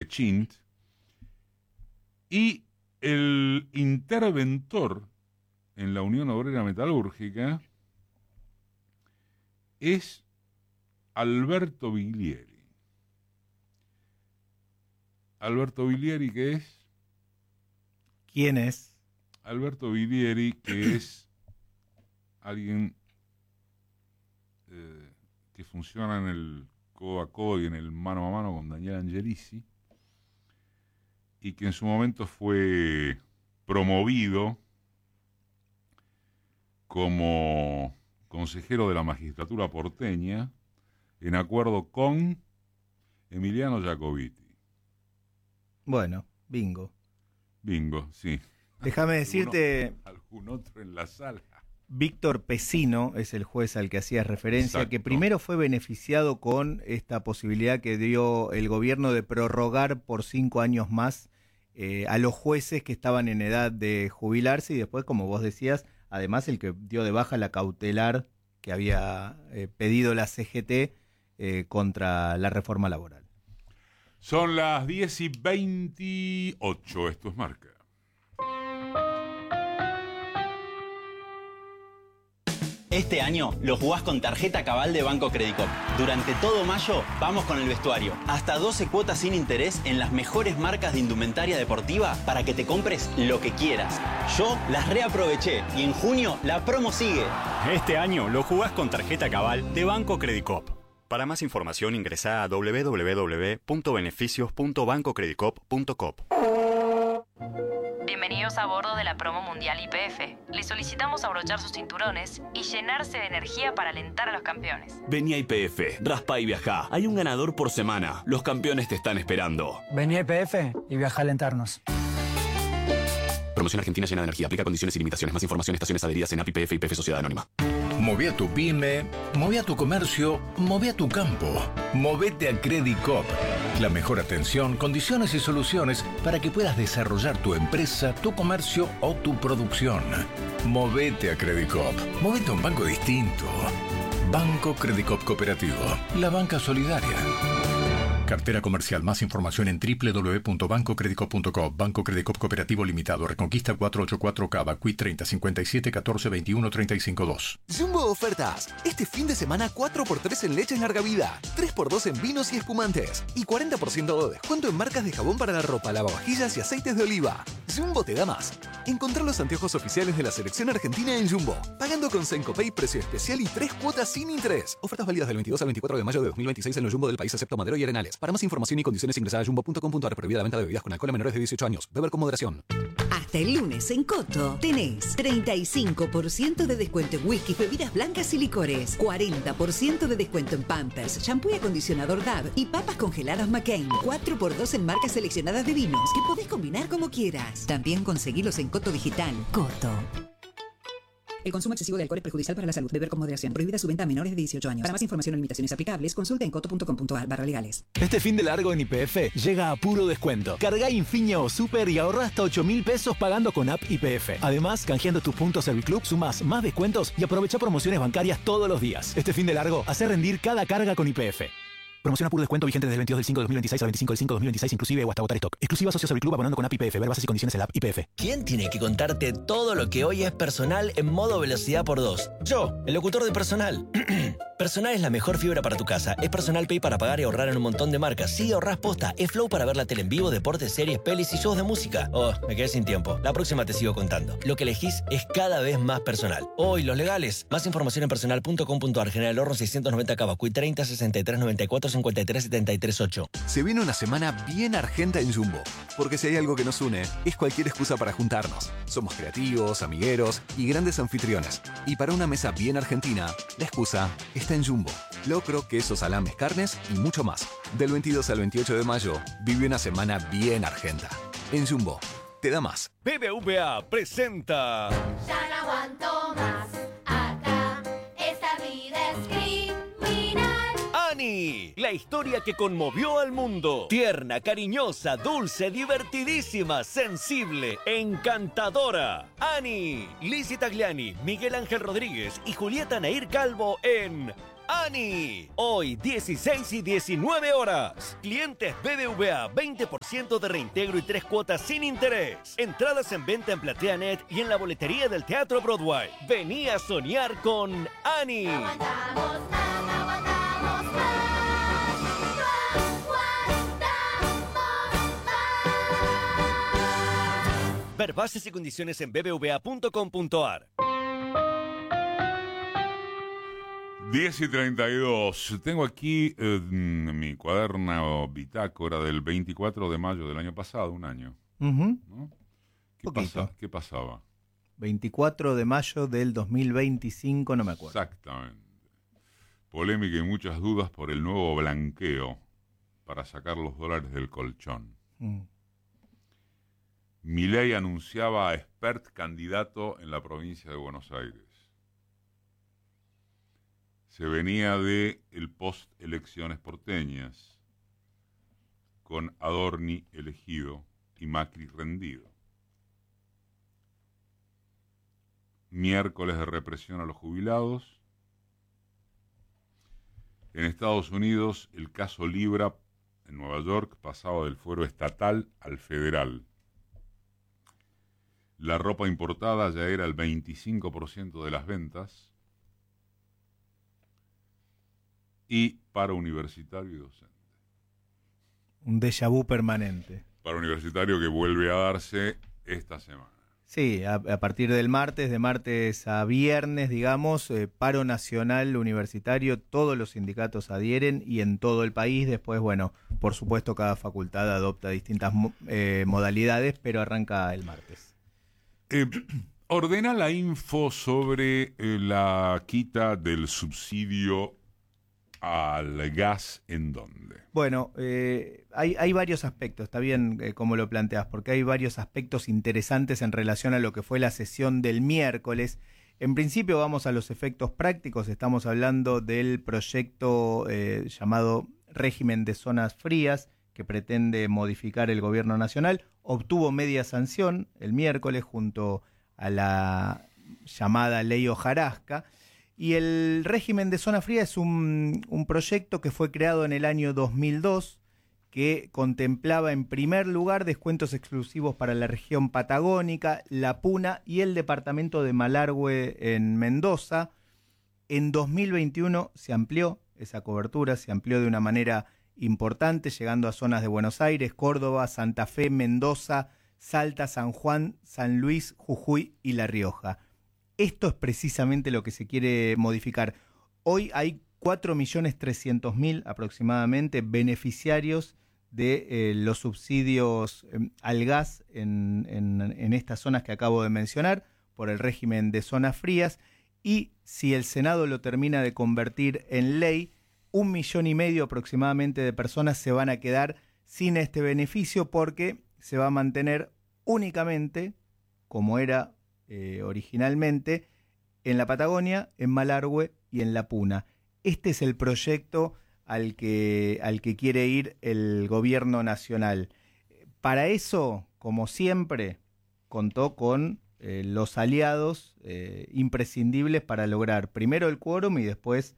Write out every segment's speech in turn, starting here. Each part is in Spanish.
Chint, y el interventor en la Unión Obrera Metalúrgica es Alberto Biglieri. Alberto Biglieri, ¿qué es? ¿Quién es? Alberto Biglieri, que es alguien que funciona en el codo a codo y en el mano a mano con Daniel Angelici, y que en su momento fue promovido como consejero de la magistratura porteña en acuerdo con Emiliano Jacobiti. Bueno, bingo. Bingo, sí. Déjame decirte... ¿Algún otro en la sala? Víctor Pesino es el juez al que hacías referencia, Exacto. que primero fue beneficiado con esta posibilidad que dio el gobierno de prorrogar por 5 años más a los jueces que estaban en edad de jubilarse, y después, como vos decías, además el que dio de baja la cautelar que había pedido la CGT contra la reforma laboral. Son las 10:28, esto es Marca. Este año lo jugás con tarjeta Cabal de Banco Credicop. Durante todo mayo vamos con el vestuario. Hasta 12 cuotas sin interés en las mejores marcas de indumentaria deportiva para que te compres lo que quieras. Yo las reaproveché y en junio la promo sigue. Este año lo jugás con tarjeta Cabal de Banco Credicop. Para más información ingresá a www.beneficios.bancocredicop.com. Bienvenidos a bordo de la promo mundial YPF. Les solicitamos abrochar sus cinturones y llenarse de energía para alentar a los campeones. Vení a YPF, raspa y viajá. Hay un ganador por semana. Los campeones te están esperando. Vení a YPF y viaja a alentarnos. Promoción Argentina llena de energía. Aplica condiciones y limitaciones. Más información, estaciones adheridas en API, YPF y YPF Sociedad Anónima. Moví a tu pyme, moví a tu comercio, moví a tu campo. Movete a Credicop. La mejor atención, condiciones y soluciones para que puedas desarrollar tu empresa, tu comercio o tu producción. Movete a Credicop. Movete a un banco distinto. Banco Credicop Cooperativo. La banca solidaria. Cartera comercial. Más información en www.bancocredicop.com. Banco Credicop Cooperativo Limitado. Reconquista 484 Cava. Cuit 30 57 14 21 35 2. Jumbo ofertas. Este fin de semana 4x3 en leche en larga vida, 3x2 en vinos y espumantes y 40% de descuento en marcas de jabón para la ropa, lavavajillas y aceites de oliva. Jumbo te da más. Encontrá los anteojos oficiales de la selección argentina en Jumbo, pagando con Sencopay, precio especial y 3 cuotas sin interés. Ofertas válidas del 22 al 24 de mayo de 2026 en los Jumbo del país, excepto Madero y Arenales. Para más información y condiciones ingresá a jumbo.com.ar. Prohibida la venta de bebidas con alcohol a menores de 18 años. Beber con moderación. Hasta el lunes en Coto tenés 35% de descuento en whisky, bebidas blancas y licores, 40% de descuento en Pampers, shampoo y acondicionador Dove y papas congeladas McCain, 4x2 en marcas seleccionadas de vinos que podés combinar como quieras. También conseguilos en Coto Digital. Coto. El consumo excesivo de alcohol es perjudicial para la salud. Beber con moderación. Prohibida su venta a menores de 18 años. Para más información o limitaciones aplicables, consulta en coto.com.ar/legales. Este fin de largo en YPF llega a puro descuento. Cargá Infinia o Super y ahorrá hasta 8.000 pesos pagando con app YPF. Además, canjeando tus puntos Serviclub, sumás más descuentos y aprovecha promociones bancarias todos los días. Este fin de largo, hace rendir cada carga con YPF. Promoción a puro descuento vigente desde el 22 del 5 de 2026 al 25 del 5 de 2026 inclusive o hasta agotar stock. Exclusiva socio Serviclub abonando con app YPF. Ver bases y condiciones en la app YPF. ¿Quién tiene que contarte todo lo que hoy es personal en modo velocidad por 2? Yo, el locutor de Personal. Personal es la mejor fibra para tu casa. Es Personal Pay para pagar y ahorrar en un montón de marcas. Sí, ahorrás posta. Es Flow para ver la tele en vivo, deportes, series, pelis y shows de música. Oh, me quedé sin tiempo. La próxima te sigo contando. Lo que elegís es cada vez más personal. Hoy, los legales. Más información en personal.com.ar. General Horno 690 Cava. Cuit 30 63 94 53 73 8. Se viene una semana bien argenta en Jumbo, porque si hay algo que nos une, es cualquier excusa para juntarnos. Somos creativos, amigueros y grandes anfitriones. Y para una mesa bien argentina, la excusa está en Jumbo. Locro, quesos, salames, carnes y mucho más. Del 22 al 28 de mayo, vive una semana bien argenta. En Jumbo, te da más. BBVA presenta... Ya no aguanto más. Acá, esta vida es criminal. Annie, la historia que conmovió al mundo. Tierna, cariñosa, dulce, divertidísima, sensible, encantadora. Annie, Lizzie Tagliani, Miguel Ángel Rodríguez y Julieta Nair Calvo en ANI. Hoy, 16 y 19 horas. Clientes BBVA, 20% de reintegro y 3 cuotas sin interés. Entradas en venta en PlateaNet y en la boletería del Teatro Broadway. Vení a soñar con ANI. Ver bases y condiciones en bbva.com.ar. 10:32. Tengo aquí mi cuaderno bitácora del 24 de mayo del año pasado, un año. ¿No? ¿Qué pasaba? 24 de mayo del 2025, no me acuerdo. Exactamente. Polémica y muchas dudas por el nuevo blanqueo para sacar los dólares del colchón. Milei anunciaba a expert candidato en la provincia de Buenos Aires. Se venía de el post-elecciones porteñas, con Adorni elegido y Macri rendido. Miércoles de represión a los jubilados. En Estados Unidos, el caso Libra en Nueva York pasaba del fuero estatal al federal. La ropa importada ya era el 25% de las ventas. Y paro universitario y docente. Un déjà vu permanente. Paro universitario que vuelve a darse esta semana. Sí, a partir del martes, de martes a viernes, digamos, paro nacional universitario, todos los sindicatos adhieren y en todo el país. Después, bueno, por supuesto cada facultad adopta distintas modalidades, pero arranca el martes. Ordena la info sobre la quita del subsidio al gas, ¿en dónde? Bueno, hay varios aspectos, está bien como lo planteas, porque hay varios aspectos interesantes en relación a lo que fue la sesión del miércoles. En principio vamos a los efectos prácticos, estamos hablando del proyecto llamado régimen de zonas frías, que pretende modificar el gobierno nacional. Obtuvo media sanción el miércoles junto a la llamada ley hojarasca. Y el régimen de zona fría es un proyecto que fue creado en el año 2002, que contemplaba en primer lugar descuentos exclusivos para la región patagónica, la Puna y el departamento de Malargüe en Mendoza. En 2021 se amplió esa cobertura, se amplió de una manera importante, llegando a zonas de Buenos Aires, Córdoba, Santa Fe, Mendoza, Salta, San Juan, San Luis, Jujuy y La Rioja. Esto es precisamente lo que se quiere modificar. Hoy hay 4.300.000 aproximadamente beneficiarios de los subsidios al gas en estas zonas que acabo de mencionar por el régimen de zonas frías, y si el Senado lo termina de convertir en ley, 1,5 millones aproximadamente de personas se van a quedar sin este beneficio porque se va a mantener únicamente, como era originalmente, en la Patagonia, en Malargüe y en la Puna. Este es el proyecto al que quiere ir el gobierno nacional. Para eso, como siempre, contó con los aliados imprescindibles para lograr primero el quórum y después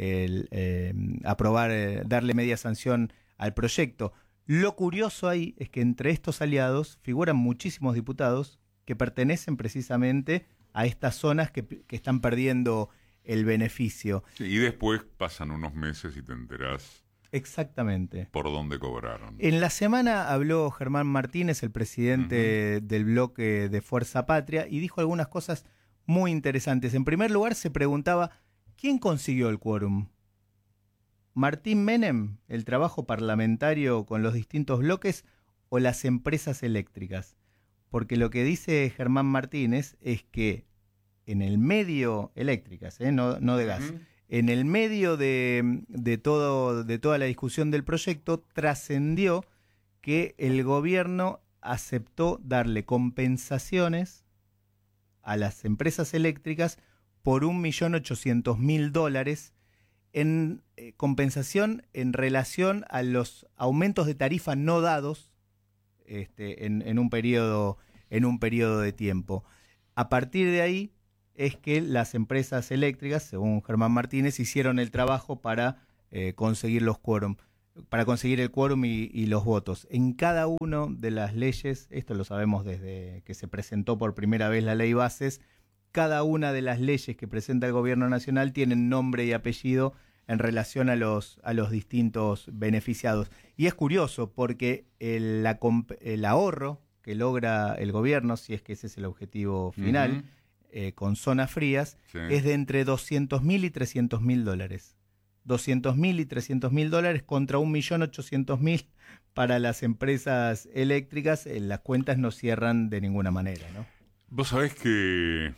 aprobar, darle media sanción al proyecto. Lo curioso ahí es que entre estos aliados figuran muchísimos diputados que pertenecen precisamente a estas zonas que están perdiendo el beneficio. Sí, y después pasan unos meses y te enterás exactamente por dónde cobraron. En la semana habló Germán Martínez, el presidente del bloque de Fuerza Patria, y dijo algunas cosas muy interesantes. En primer lugar, se preguntaba, ¿quién consiguió el quórum? ¿Martín Menem, el trabajo parlamentario con los distintos bloques, o las empresas eléctricas? Porque lo que dice Germán Martínez es que en el medio, eléctricas, no de gas, en el medio de toda la discusión del proyecto, trascendió que el gobierno aceptó darle compensaciones a las empresas eléctricas por $1.800.000 en compensación en relación a los aumentos de tarifa no dados en un periodo de tiempo. A partir de ahí, es que las empresas eléctricas, según Germán Martínez, hicieron el trabajo para conseguir los quórum, para conseguir el quórum y los votos. En cada una de las leyes, esto lo sabemos desde que se presentó por primera vez la ley Bases, cada una de las leyes que presenta el gobierno nacional tienen nombre y apellido en relación a los distintos beneficiados. Y es curioso porque el ahorro que logra el gobierno, si es que ese es el objetivo final, con zonas frías, es de entre $200.000 y $300.000. $200.000 y $300.000 contra $1.800.000 para las empresas eléctricas. Las cuentas no cierran de ninguna manera, ¿no? Vos sabés que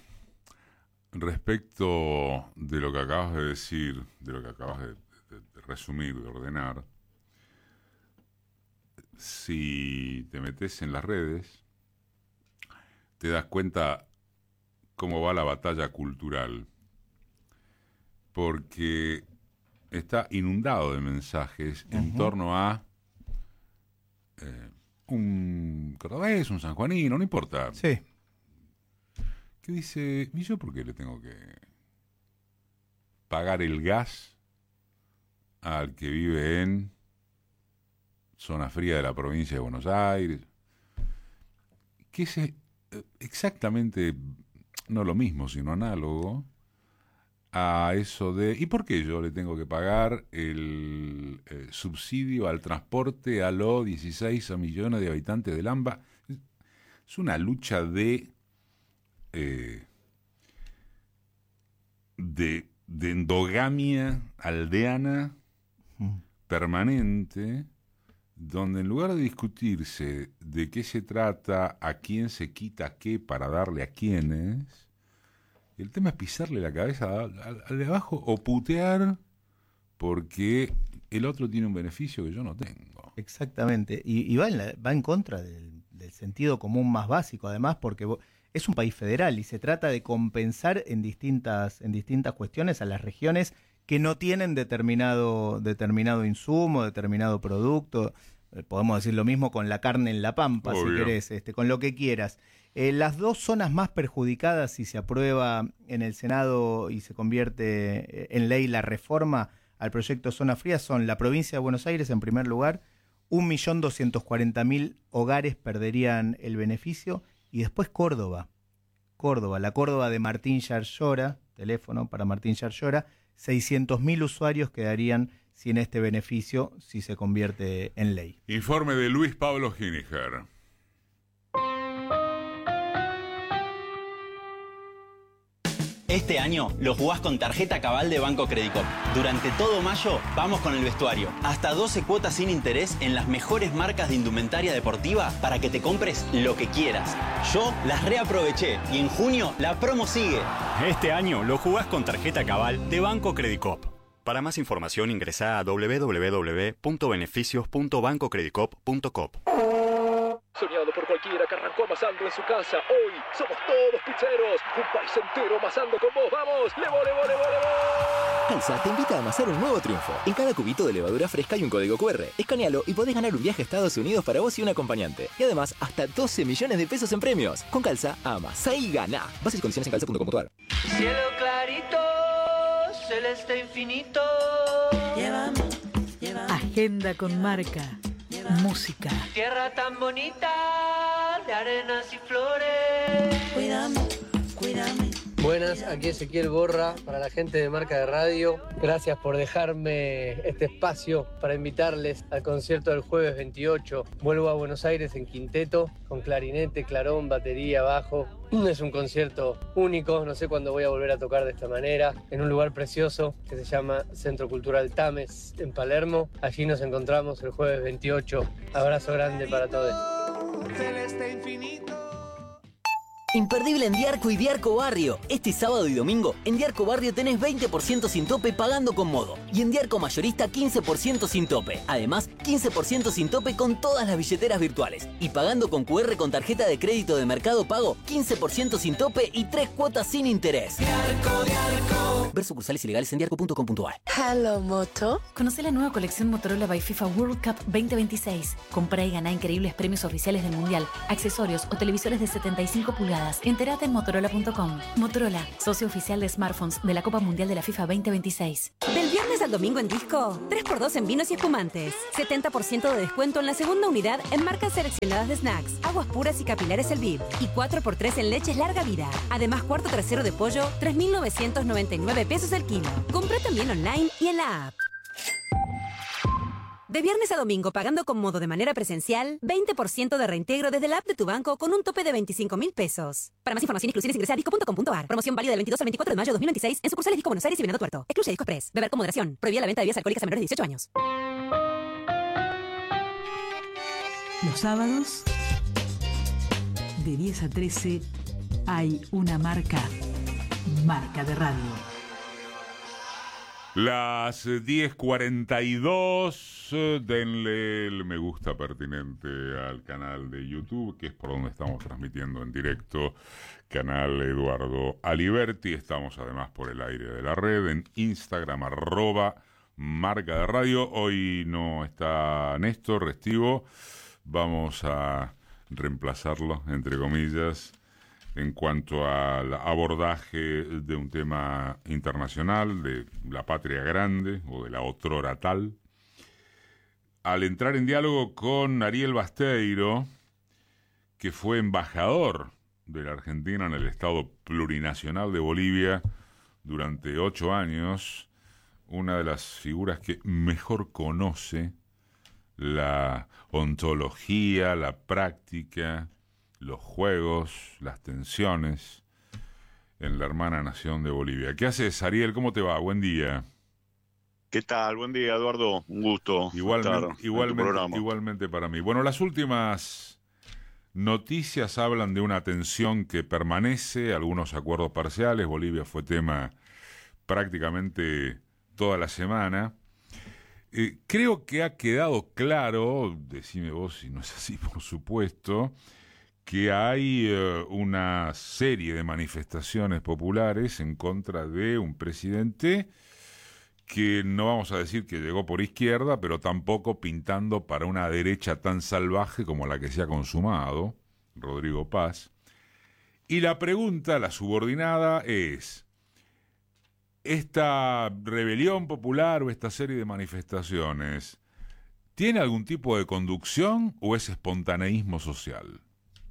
respecto de lo que acabas de decir, de lo que acabas de resumir, de ordenar, si te metes en las redes, te das cuenta cómo va la batalla cultural, porque está inundado de mensajes en torno a un cordobés, un sanjuanino, no importa. Sí. Que dice, ¿y yo por qué le tengo que pagar el gas al que vive en zona fría de la provincia de Buenos Aires? Que es exactamente, no lo mismo, sino análogo a eso de, ¿y por qué yo le tengo que pagar el subsidio al transporte a los 16 millones de habitantes del AMBA? Es una lucha de endogamia aldeana permanente, donde en lugar de discutirse de qué se trata, a quién se quita qué para darle a quiénes, el tema es pisarle la cabeza al de abajo o putear porque el otro tiene un beneficio que yo no tengo. Exactamente, y va en contra del sentido común más básico, además, porque es un país federal y se trata de compensar en distintas cuestiones a las regiones que no tienen determinado insumo, determinado producto. Podemos decir lo mismo con la carne en La Pampa, obvio, si querés, con lo que quieras. Las dos zonas más perjudicadas si se aprueba en el Senado y se convierte en ley la reforma al proyecto Zona Fría son la provincia de Buenos Aires en primer lugar, 1.240.000 hogares perderían el beneficio, y después Córdoba, la Córdoba de Martín Yarlora, teléfono para Martín Yarlora, 600.000 usuarios quedarían sin este beneficio si se convierte en ley. Informe de Luis Pablo Ginejar. Este año lo jugás con tarjeta Cabal de Banco Credicop. Durante todo mayo vamos con el vestuario. Hasta 12 cuotas sin interés en las mejores marcas de indumentaria deportiva para que te compres lo que quieras. Yo las reaproveché y en junio la promo sigue. Este año lo jugás con tarjeta Cabal de Banco Credicop. Para más información ingresá a www.beneficios.bancocredicop.com. Soñado por cualquiera que arrancó amasando en su casa. Hoy somos todos pizzeros. Un país entero amasando con vos. ¡Vamos! ¡Levo! Calza te invita a amasar un nuevo triunfo. En cada cubito de levadura fresca hay un código QR. Escanealo y podés ganar un viaje a Estados Unidos para vos y un acompañante. Y además, hasta 12 millones de pesos en premios. Con Calza, amasá y gana. Bases y condiciones en calza.com.ar. Cielo clarito, celeste infinito. Llévame. Agenda con marca. Música. Tierra tan bonita, de arenas y flores. Cuídame. Buenas, aquí Ezequiel Borra para la gente de Marca de Radio. Gracias por dejarme este espacio para invitarles al concierto del jueves 28. Vuelvo a Buenos Aires en quinteto, con clarinete, clarón, batería, bajo. Es un concierto único, no sé cuándo voy a volver a tocar de esta manera, en un lugar precioso que se llama Centro Cultural Tames, en Palermo. Allí nos encontramos el jueves 28. Abrazo grande para todos. Celeste infinito. Imperdible en Diarco y Diarco Barrio. Este sábado y domingo, en Diarco Barrio tenés 20% sin tope pagando con Modo. Y en Diarco Mayorista 15% sin tope. Además, 15% sin tope con todas las billeteras virtuales. Y pagando con QR con tarjeta de crédito de Mercado Pago, 15% sin tope y 3 cuotas sin interés. Diarco. Ver sucursales ilegales en diarco.com.ar. Hello, Moto. Conoce la nueva colección Motorola by FIFA World Cup 2026. Compra y gana increíbles premios oficiales del Mundial, accesorios o televisores de 75 pulgadas. limitadas. Entérate en Motorola.com. Motorola, socio oficial de smartphones de la Copa Mundial de la FIFA 2026. Del viernes al domingo en Disco, 3x2 en vinos y espumantes. 70% de descuento en la segunda unidad en marcas seleccionadas de snacks, aguas puras y capilares El Viv. Y 4x3 en leches larga vida. Además, cuarto trasero de pollo, 3.999 pesos el kilo. Compra también online y en la app. De viernes a domingo, pagando con modo de manera presencial, 20% de reintegro desde la app de tu banco con un tope de 25.000 pesos. Para más información y exclusiones ingresa a disco.com.ar. Promoción válida del 22 al 24 de mayo de 2026 en sucursales Disco Buenos Aires y Venado Tuerto. Excluye Disco Express. Beber con moderación. Prohibida la venta de bebidas alcohólicas a menores de 18 años. Los sábados, de 10 a 13, hay una marca de radio. Las 10:42, denle el me gusta pertinente al canal de YouTube, que es por donde estamos transmitiendo en directo, canal Eduardo Aliberti. Estamos además por el aire de la red, en Instagram, @marca de radio. Hoy no está Néstor Restivo, vamos a reemplazarlo, entre comillas, en cuanto al abordaje de un tema internacional, de la patria grande o de la otrora tal. Al entrar en diálogo con Ariel Basteiro, que fue embajador de la Argentina en el Estado Plurinacional de Bolivia durante 8 años, una de las figuras que mejor conoce la ontología, la práctica, los juegos, las tensiones en la hermana nación de Bolivia. ¿Qué haces, Ariel? ¿Cómo te va? Buen día. ¿Qué tal? Buen día, Eduardo. Un gusto. Igualmente para mí. Bueno, las últimas noticias hablan de una tensión que permanece, algunos acuerdos parciales. Bolivia fue tema prácticamente toda la semana. Creo que ha quedado claro, decime vos si no es así, por supuesto, que hay una serie de manifestaciones populares en contra de un presidente que no vamos a decir que llegó por izquierda, pero tampoco pintando para una derecha tan salvaje como la que se ha consumado, Rodrigo Paz. Y la pregunta, la subordinada, es: ¿esta rebelión popular o esta serie de manifestaciones tiene algún tipo de conducción o es espontaneísmo social?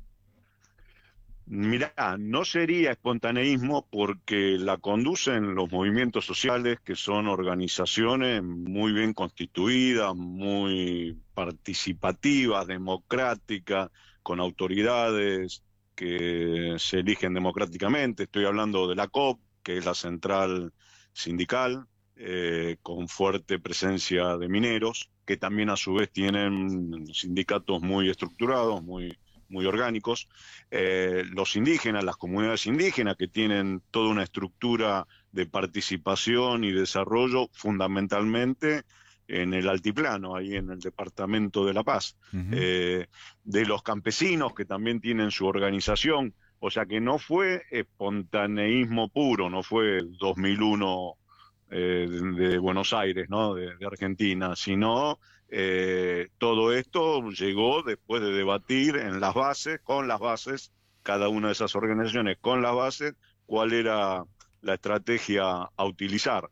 Mirá, no sería espontaneísmo porque la conducen los movimientos sociales, que son organizaciones muy bien constituidas, muy participativas, democráticas, con autoridades que se eligen democráticamente. Estoy hablando de la COP, que es la central sindical, con fuerte presencia de mineros, que también a su vez tienen sindicatos muy estructurados, muy orgánicos, los indígenas, las comunidades indígenas, que tienen toda una estructura de participación y desarrollo fundamentalmente en el altiplano, ahí en el departamento de La Paz, de los campesinos, que también tienen su organización. O sea que no fue espontaneísmo puro, no fue el 2001 de Buenos Aires, ¿no? de Argentina, sino todo esto llegó después de debatir en las bases, con las bases, cada una de esas organizaciones con las bases, cuál era la estrategia a utilizar.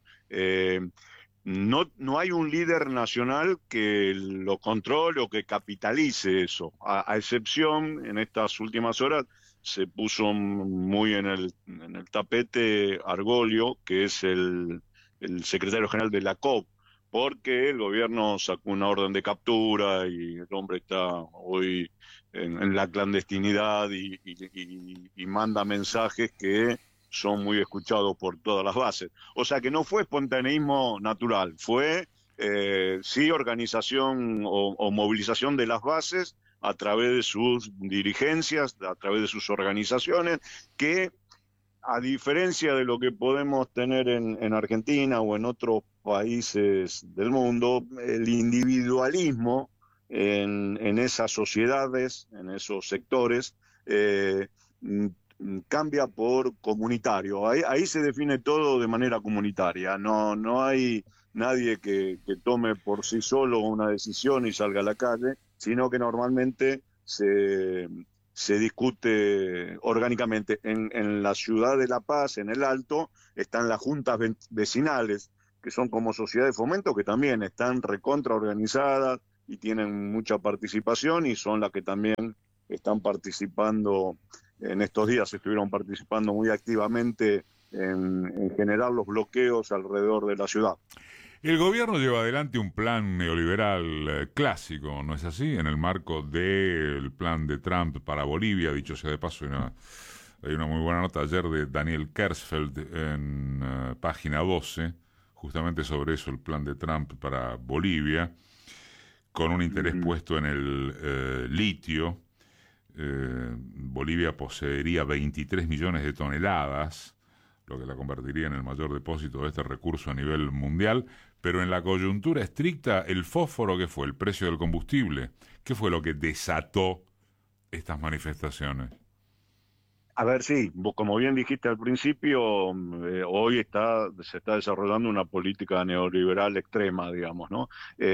No hay un líder nacional que lo controle o que capitalice eso, a excepción, en estas últimas horas, se puso muy en el tapete Argolio, que es el secretario general de la COP, porque el gobierno sacó una orden de captura y el hombre está hoy en la clandestinidad y manda mensajes que son muy escuchados por todas las bases. O sea que no fue espontaneísmo natural, fue sí organización o movilización de las bases a través de sus dirigencias, a través de sus organizaciones, que a diferencia de lo que podemos tener en Argentina o en otros países del mundo, el individualismo en esas sociedades, en esos sectores, cambia por comunitario. Ahí se define todo de manera comunitaria. No hay nadie que tome por sí solo una decisión y salga a la calle, sino que normalmente se se discute orgánicamente. En la ciudad de La Paz, en el Alto, están las juntas vecinales, que son como sociedades de fomento, que también están recontra organizadas y tienen mucha participación, y son las que también están participando, en estos días estuvieron participando muy activamente en generar los bloqueos alrededor de la ciudad. El gobierno lleva adelante un plan neoliberal clásico, ¿no es así? En el marco del plan de Trump para Bolivia, dicho sea de paso, hay una muy buena nota ayer de Daniel Kersfeld en página 12, justamente sobre eso, el plan de Trump para Bolivia, con un interés puesto en el litio. Bolivia poseería 23 millones de toneladas, lo que la convertiría en el mayor depósito de este recurso a nivel mundial, pero en la coyuntura estricta, el fósforo, ¿qué fue? El precio del combustible. ¿Qué fue lo que desató estas manifestaciones? A ver, sí, vos, como bien dijiste al principio, hoy se está desarrollando una política neoliberal extrema, digamos, ¿no?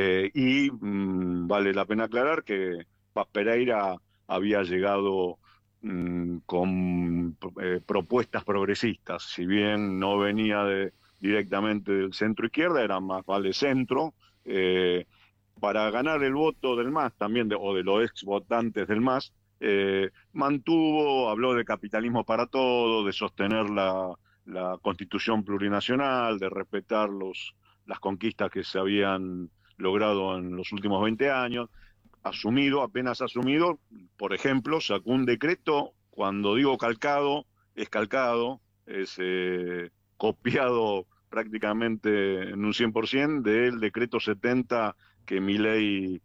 Vale la pena aclarar que Paz Pereira había llegado con propuestas progresistas, si bien no venía directamente del centro izquierda, era más vale centro, para ganar el voto del MAS también, o de los ex votantes del MAS, habló de capitalismo para todo, de sostener la constitución plurinacional, de respetar las conquistas que se habían logrado en los últimos 20 años. Apenas asumido, por ejemplo, sacó un decreto, cuando digo calcado, es copiado prácticamente en un 100% del decreto 70 que Milei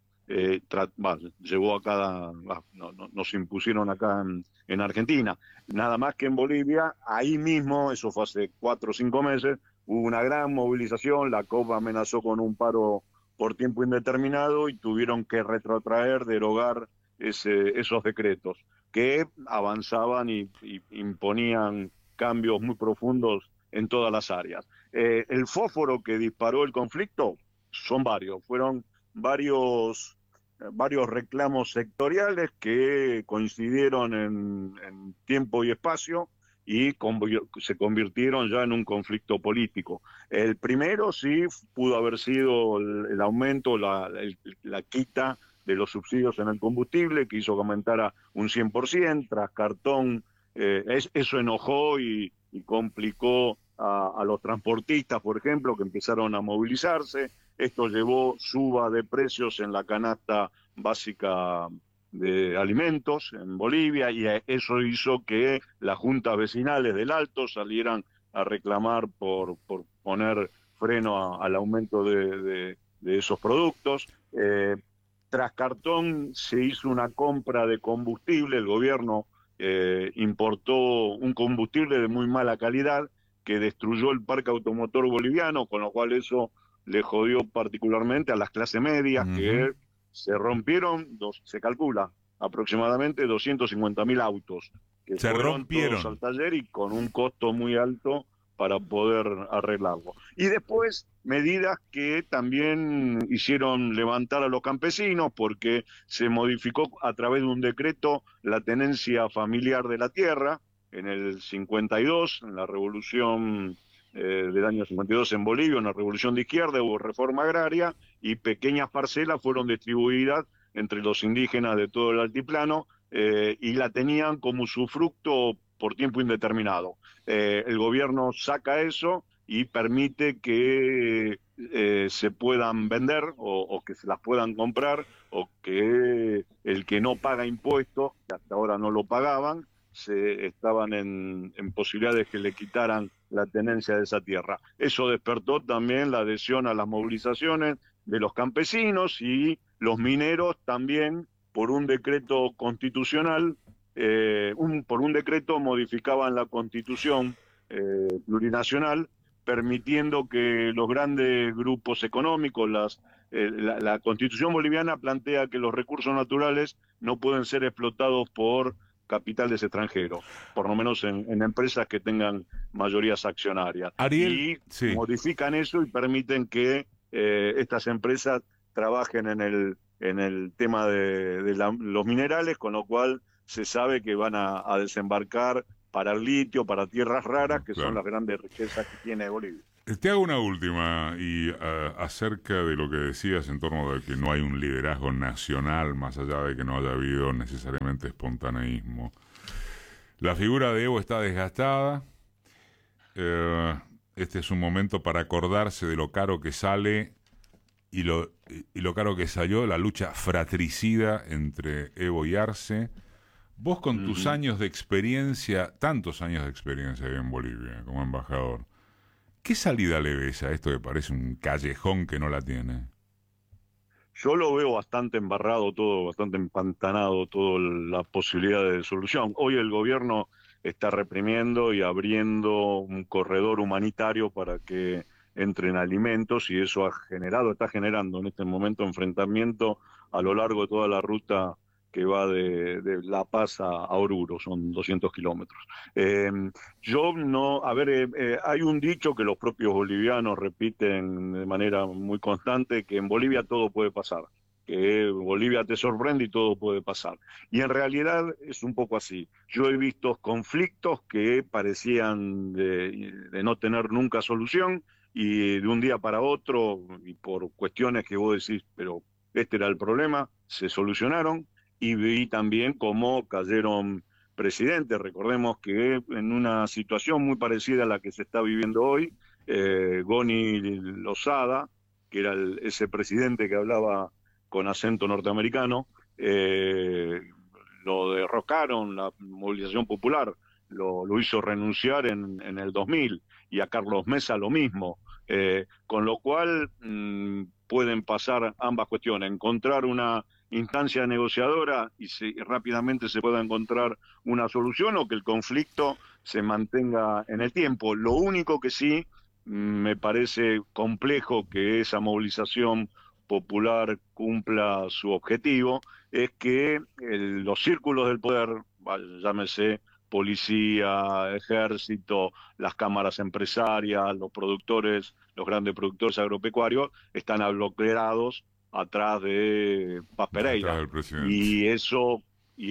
llevó acá, nos impusieron acá en Argentina. Nada más que en Bolivia, ahí mismo, eso fue hace 4 o 5 meses, hubo una gran movilización, la COP amenazó con un paro por tiempo indeterminado y tuvieron que retrotraer, derogar esos decretos que avanzaban y imponían cambios muy profundos en todas las áreas. El fósforo que disparó el conflicto fueron varios reclamos sectoriales que coincidieron en tiempo y espacio y se convirtieron ya en un conflicto político. El primero sí pudo haber sido el aumento, la quita de los subsidios en el combustible, que hizo que aumentara un 100%, tras cartón, eso enojó y complicó a los transportistas, por ejemplo, que empezaron a movilizarse. Esto llevó suba de precios en la canasta básica de alimentos en Bolivia, y eso hizo que las juntas vecinales del Alto salieran a reclamar por poner freno al aumento de esos productos. Tras cartón se hizo una compra de combustible, el gobierno importó un combustible de muy mala calidad que destruyó el parque automotor boliviano, con lo cual eso le jodió particularmente a las clases medias, que se rompieron, se calcula, aproximadamente 250.000 autos que se fueron rompieron todos al taller y con un costo muy alto para poder arreglarlo. Y después medidas que también hicieron levantar a los campesinos, porque se modificó a través de un decreto la tenencia familiar de la tierra en el 52, en la revolución del año 52 en Bolivia, una revolución de izquierda, hubo reforma agraria y pequeñas parcelas fueron distribuidas entre los indígenas de todo el altiplano y la tenían como usufructo por tiempo indeterminado. El gobierno saca eso y permite que se puedan vender o que se las puedan comprar, o que el que no paga impuestos, que hasta ahora no lo pagaban, estaban en posibilidades que le quitaran la tenencia de esa tierra. Eso despertó también la adhesión a las movilizaciones de los campesinos, y los mineros también, por un decreto constitucional, por un decreto modificaban la constitución plurinacional, permitiendo que los grandes grupos económicos, la constitución boliviana plantea que los recursos naturales no pueden ser explotados por capitales extranjeros, por lo menos en empresas que tengan mayorías accionarias. Ariel, y modifican eso y permiten que estas empresas trabajen en el tema de los minerales, con lo cual se sabe que van a desembarcar para el litio, para tierras raras, que son las grandes riquezas que tiene Bolivia. Te hago una última, y acerca de lo que decías en torno de que no hay un liderazgo nacional, más allá de que no haya habido necesariamente espontaneísmo. La figura de Evo está desgastada. Este es un momento para acordarse de lo caro que sale y lo caro que salió la lucha fratricida entre Evo y Arce. Vos con tus años de experiencia, tantos años de experiencia en Bolivia como embajador, ¿qué salida le ves a esto que parece un callejón que no la tiene? Yo lo veo bastante embarrado todo, bastante empantanado toda la posibilidad de solución. Hoy el gobierno está reprimiendo y abriendo un corredor humanitario para que entren alimentos, y eso está generando en este momento enfrentamiento a lo largo de toda la ruta que va de La Paz a Oruro, son 200 kilómetros. Hay un dicho que los propios bolivianos repiten de manera muy constante, que en Bolivia todo puede pasar, que Bolivia te sorprende y todo puede pasar. Y en realidad es un poco así. Yo he visto conflictos que parecían de no tener nunca solución, y de un día para otro, y por cuestiones que vos decís, pero este era el problema, se solucionaron. Y vi también cómo cayeron presidentes. Recordemos que en una situación muy parecida a la que se está viviendo hoy, Goni Lozada, que era ese presidente que hablaba con acento norteamericano, lo derrocaron, la movilización popular lo hizo renunciar en el 2000, y a Carlos Mesa lo mismo, con lo cual pueden pasar ambas cuestiones, encontrar una instancia negociadora y rápidamente se pueda encontrar una solución, o que el conflicto se mantenga en el tiempo. Lo único que sí me parece complejo que esa movilización popular cumpla su objetivo es que los círculos del poder, llámese policía, ejército, las cámaras empresarias, los productores, los grandes productores agropecuarios, están aglomerados atrás de Paz Pereira, y eso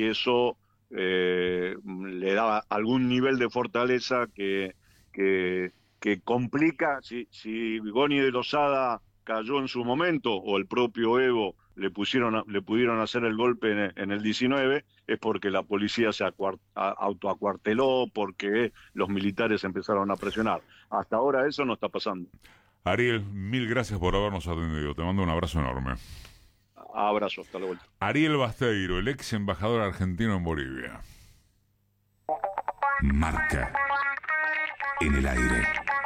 le da algún nivel de fortaleza que complica. Si Goni de Lozada cayó en su momento, o el propio Evo le pudieron hacer el golpe en el 19, es porque la policía se autoacuarteló, porque los militares empezaron a presionar. Hasta ahora eso no está pasando. Ariel, mil gracias por habernos atendido. Te mando un abrazo enorme. Abrazo, hasta luego. Ariel Basteiro, el ex embajador argentino en Bolivia. Marca en el aire.